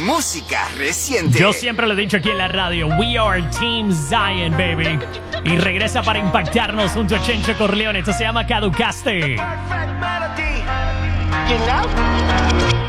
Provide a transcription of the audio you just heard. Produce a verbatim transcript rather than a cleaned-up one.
música reciente. Yo siempre lo he dicho aquí en la radio, we are Team Zion, baby. Y regresa para impactarnos junto a Chencho Corleone. Esto se llama Caducaste. You know?